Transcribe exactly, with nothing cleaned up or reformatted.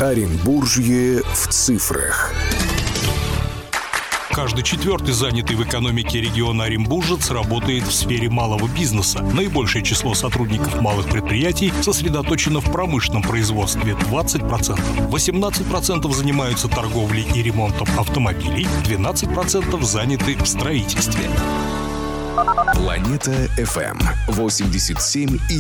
Оренбуржье в цифрах. Каждый четвертый занятый в экономике региона оренбуржец работает в сфере малого бизнеса. Наибольшее число сотрудников малых предприятий сосредоточено в промышленном производстве – двадцать процентов. восемнадцать процентов занимаются торговлей и ремонтом автомобилей, двенадцать процентов заняты в строительстве. Планета эф эм восемьдесят семь и